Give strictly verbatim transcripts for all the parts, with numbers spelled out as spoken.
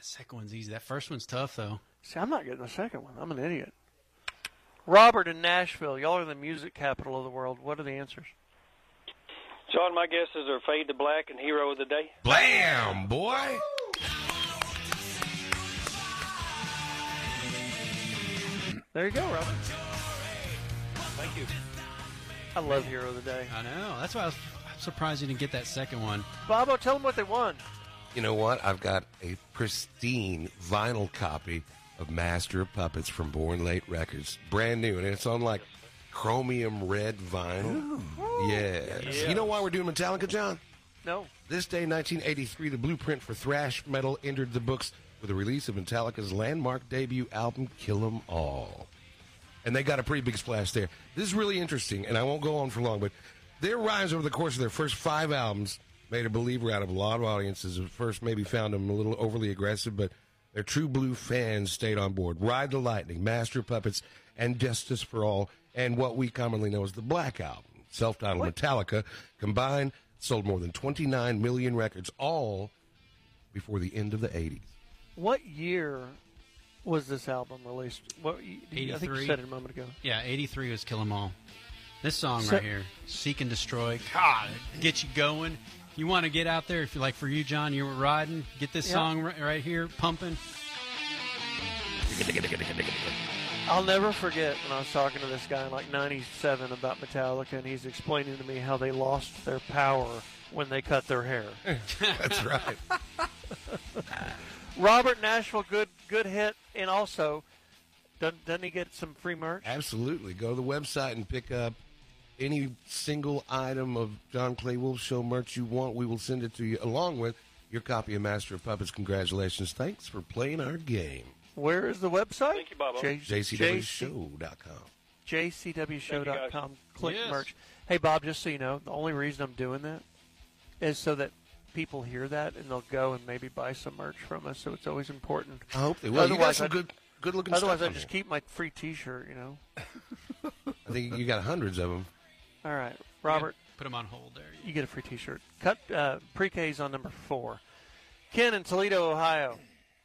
That second one's easy. That first one's tough, though. See, I'm not getting the second one. I'm an idiot. Robert in Nashville. Y'all are the music capital of the world. What are the answers? John, my guesses are Fade to Black and Hero of the Day. Blam, boy. There you go, Robert. Thank you. I love Hero of the Day. I know. That's why I was surprised you didn't get that second one. Bobo, tell them what they won. You know what? I've got a pristine vinyl copy of Master of Puppets from Born Late Records. Brand new, and it's on, like, chromium red vinyl. Ooh. Yes. Yeah. You know why we're doing Metallica, John? No. This day, nineteen eighty-three, the blueprint for thrash metal entered the books with the release of Metallica's landmark debut album, Kill 'Em All. And they got a pretty big splash there. This is really interesting, and I won't go on for long, but their rise over the course of their first five albums made a believer out of a lot of audiences. At first, maybe found them a little overly aggressive, but their true blue fans stayed on board. Ride the Lightning, Master of Puppets, and Justice for All, and what we commonly know as the Black Album. Self-titled Metallica combined sold more than twenty-nine million records, all before the end of the eighties. What year was this album released? What, I think you said it a moment ago. Yeah, eighty-three was Kill 'Em All. This song So- right here, Seek and Destroy, God, get you going. You want to get out there, if you like for you, John, you were riding, get this Yeah. song right, right here, pumping. I'll never forget when I was talking to this guy in like ninety-seven about Metallica, and he's explaining to me how they lost their power when they cut their hair. That's right. Robert Nashville, good good hit, and also, doesn't, doesn't he get some free merch? Absolutely. Go to the website and pick up any single item of John Clay Wolf Show merch you want. We will send it to you along with your copy of Master of Puppets. Congratulations. Thanks for playing our game. Where is the website? Thank you, Bobo. J C W show dot com. J C W show dot com. Click Yes. merch. Hey, Bob, just so you know, the only reason I'm doing that is so that people hear that and they'll go and maybe buy some merch from us. So it's always important. I hope they will. You got Otherwise, some I'd- good, good-looking Otherwise, stuff I on just there. keep my free T-shirt, you know. I think you got hundreds of them. All right, Robert, Put them on hold there. you get a free T-shirt. Cut uh, pre-K's on number four. Ken in Toledo, Ohio.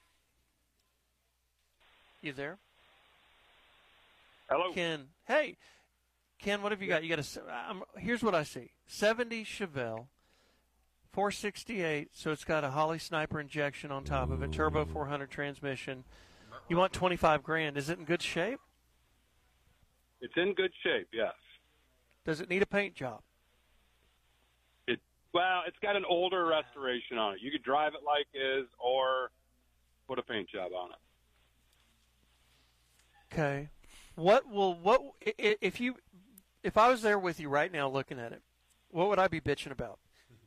You there? Hello. Ken. Hey, Ken, what have you got? You got a. Um, here's what I see: seventy Chevelle, four sixty-eight. So it's got a Holly Sniper injection on top of it, turbo four hundred transmission. You want twenty-five grand? Is it in good shape? It's in good shape, yes. Does it need a paint job? It well, it's got an older restoration on it. You could drive it like is, or put a paint job on it. Okay. What will what i- i- if you if I was there with you right now looking at it? What would I be bitching about?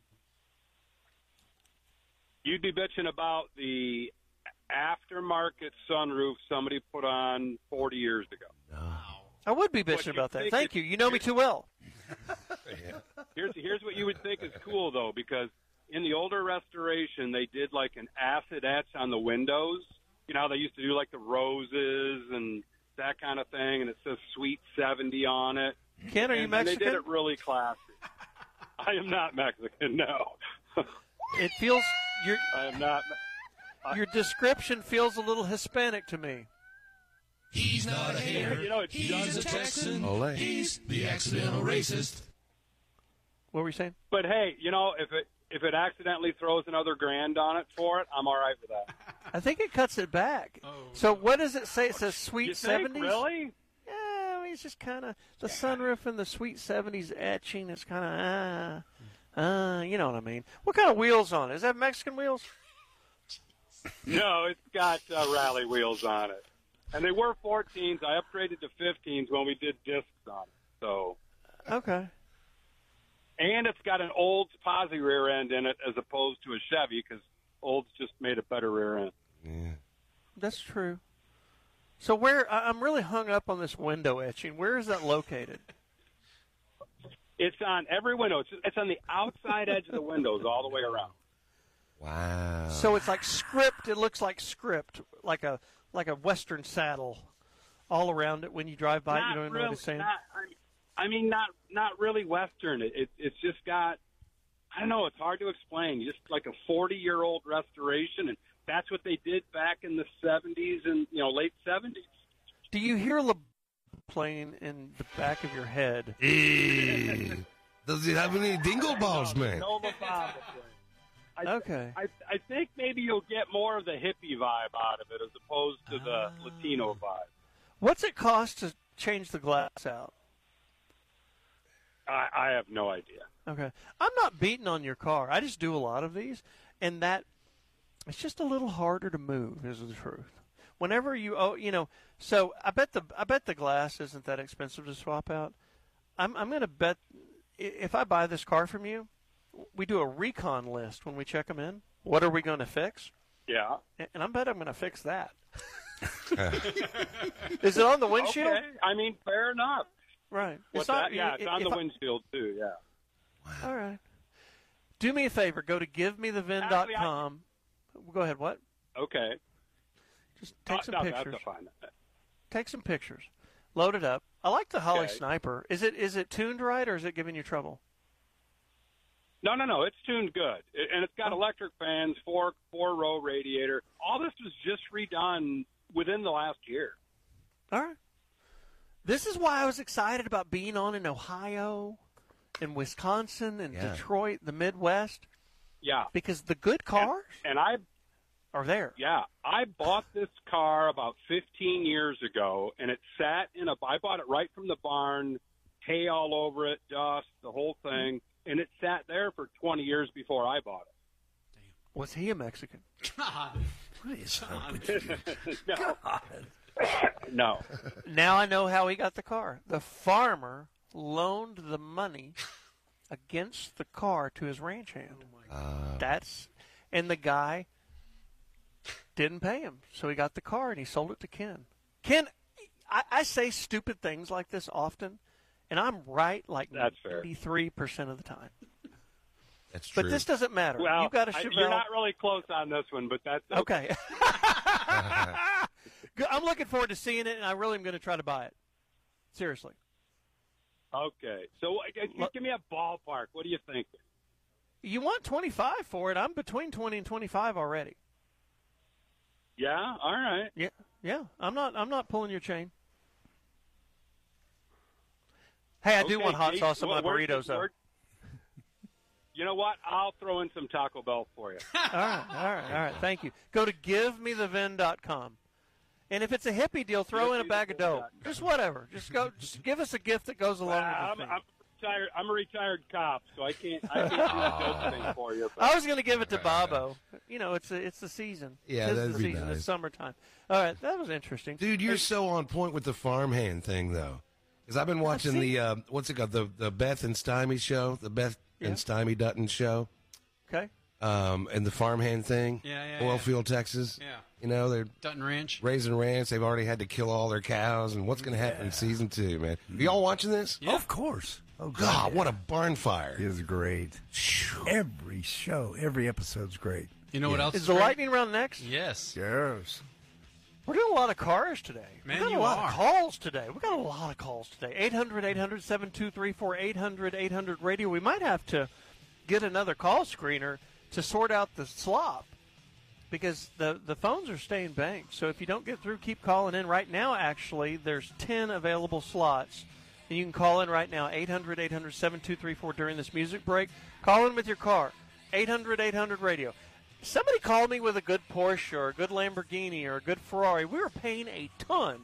You'd be bitching about the aftermarket sunroof somebody put on forty years ago. I would be What bitching you about that. think Thank is- you. You know me too well. Here's here's what you would think is cool though, because in the older restoration they did like an acid etch on the windows. You know how they used to do like the roses and that kind of thing, and it says Sweet seventy on it. Ken, are you and, and they Mexican? did it really classy. I am not Mexican, no. It feels your I am not. your description feels a little Hispanic to me. He's not a hater. You know, it's He's a done- Texan. Ole. He's the accidental racist. What were you saying? But hey, you know, if it if it accidentally throws another grand on it for it, I'm all right with that. I think it cuts it back. So what does it say? It says You sweet think, seventies. really? Yeah, I mean, it's just kind of the sunroof and the sweet seventies etching. It's kind of uh, uh, you know what I mean. What kind of wheels on it? Is that Mexican wheels? No, it's got uh, rally wheels on it, and they were fourteens. I upgraded to fifteens when we did discs on it. So, Okay. and it's got an Olds posi rear end in it as opposed to a Chevy because Olds just made a better rear end. Yeah. That's true. So where I- I'm really hung up on this window etching. Where is that located? It's on every window. It's, it's on the outside edge of the windows all the way around. Wow. So it's like script. It looks like script, like a like a Western saddle, all around it when you drive by. it, Not you don't even know really, what it's saying. Not, I mean, not not really Western. It, it it's just got. I don't know. It's hard to explain. Just like a forty-year-old restoration, and that's what they did back in the seventies and, you know, late seventies. Do you hear Le playing in the back of your head? Hey, does he have any dingle balls, man? No, La Bamba playing. I, Okay. I, I think maybe you'll get more of the hippie vibe out of it as opposed to the Ah. Latino vibe. What's it cost to change the glass out? I, I have no idea. Okay. I'm not beating on your car. I just do a lot of these, and that it's just a little harder to move, is the truth. Whenever you oh, you know, so I bet the I bet the glass isn't that expensive to swap out. I'm I'm going to bet i- if I buy this car from you, we do a recon list when we check them in. What are we going to fix? Yeah. And and I bet I'm going to fix that. Is it on the windshield? Okay. I mean, fair enough. Right. What's not- that? Yeah, it's on if the I- windshield, too, yeah. All right. Do me a favor. Go to give me the vin dot com. Go ahead. What? Okay. Just take Uh, some no, pictures. That's fine. Take some pictures. Load it up. I like the Holly Okay. Sniper. Is it is it tuned right or is it giving you trouble? No, no, no. It's tuned good, It- and it's got electric fans, four four row radiator. All this was just redone within the last year. All right. This is why I was excited about being on in Ohio, in Wisconsin, and Yeah. Detroit, the Midwest, Yeah, because the good cars and I are there. yeah I bought this car about fifteen years ago, and it sat in a. I bought it right from the barn, hay all over it, dust, the whole thing, and it sat there for twenty years before I bought Was he a Mexican? God. What is up with you? it. no, God. no. Now I know how he got the car. The farmer loaned the money against the car to his ranch hand. Uh, That's and the guy didn't pay him, so he got the car and he sold it to Ken. Ken, I, I say stupid things like this often, and I'm right like That's fair. ninety-three percent of the time. that's true. But this doesn't matter. Well, you got a I- Chevelle. you're not really close on this one, but that's okay. Okay. Good. I'm looking forward to seeing it, and I really am going to try to buy it. Seriously. Okay, so uh, g- Look- give me a ballpark. What do you think? You want twenty-five for it. I'm between twenty and twenty-five already. Yeah, all right. Yeah. Yeah. I'm not I'm not pulling your chain. Hey, I do Okay, want hot Jake, sauce on my where- where- burritos though. where- You know what? I'll throw in some Taco Bell for you. All right, all right, all right. Thank you. Go to give me the vin dot com. And if it's a hippie deal, throw in a bag of dope. Just whatever. Just go. Just give us a gift that goes along I'm, with the thing. I'm retired. I'm a retired cop, so I can't. I can't do the dope thing for you. But I was going to give it to Bobo. You know, it's a, it's the season. Yeah, Tis that'd the be season. nice. It's summertime. All right, that was interesting. Dude, you're so on point with the farmhand thing, though. Because I've been watching see. the, uh, what's it called, the, the Beth and Stymie show, the Beth Yeah. and Stymie Dutton show, Okay. um, and the farmhand thing. Yeah, yeah, Oilfield, Texas. Yeah. You know, they're Dutton Ranch. raising ranch. They've already had to kill all their cows, and what's going to happen in season two, man? Are y'all watching this? Yeah. Of course. Oh, God, what a barn fire. It is great. Every show, every episode's great. You know what Yeah. else Is is the great? lightning round next? Yes. Yes. We're doing a lot of cars today. Man, we got you a lot are. of calls today. We got a lot of calls today. eight hundred, eight hundred, seven two three four, eight hundred, eight hundred radio. We might have to get another call screener to sort out the slop because the, the phones are staying banked. So if you don't get through, keep calling in. Right now, actually, there's ten available slots. And you can call in right now, eight hundred, eight hundred, seven two three four during this music break. Call in with your car, eight hundred, eight hundred radio. Somebody called me with a good Porsche or a good Lamborghini or a good Ferrari. We were paying a ton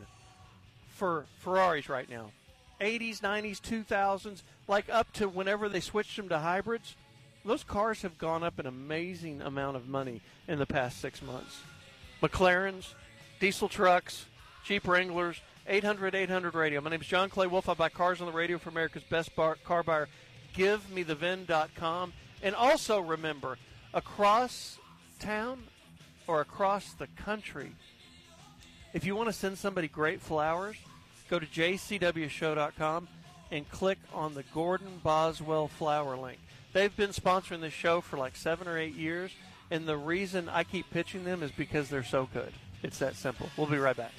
for Ferraris right now. eighties, nineties, two thousands, like up to whenever they switched them to hybrids. Those cars have gone up an amazing amount of money in the past six months. McLarens, diesel trucks, Jeep Wranglers, eight hundred, eight hundred radio. My name is John Clay Wolf. I buy cars on the radio for America's best bar, car buyer. give me the vin dot com. And also remember, across town or across the country, if you want to send somebody great flowers, go to j c w show dot com and click on the Gordon Boswell flower link. They've been sponsoring this show for like seven or eight years, and the reason I keep pitching them is because they're so good. It's that simple. We'll be right back.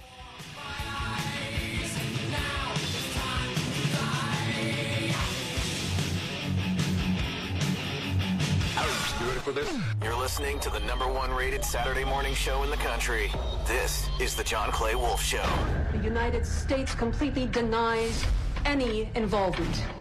Stuart excited for this? You're listening to the number one rated Saturday morning show in the country. This is the John Clay Wolf Show. The United States completely denies any involvement